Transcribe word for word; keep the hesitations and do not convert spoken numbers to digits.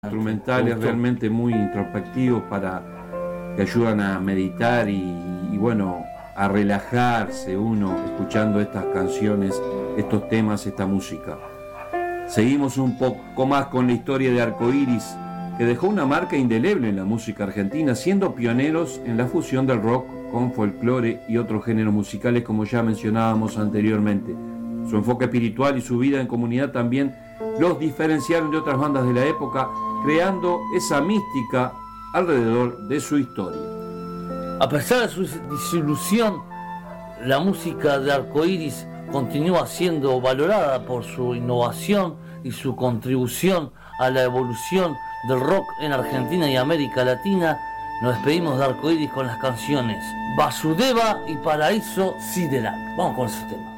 Instrumentales realmente muy introspectivos para que ayudan a meditar y, y bueno, a relajarse uno escuchando estas canciones, estos temas, esta música. Seguimos un poco más con la historia de Arcoiris, que dejó una marca indeleble en la música argentina, siendo pioneros en la fusión del rock con folclore y otros géneros musicales, como ya mencionábamos anteriormente. Su enfoque espiritual y su vida en comunidad también los diferenciaron de otras bandas de la época, creando esa mística alrededor de su historia. A pesar de su disolución, la música de Arcoiris continúa siendo valorada por su innovación y su contribución a la evolución del rock en Argentina y América Latina. Nos despedimos de Arcoiris con las canciones Vasudeva y Paraíso Sideral. Vamos con esos temas.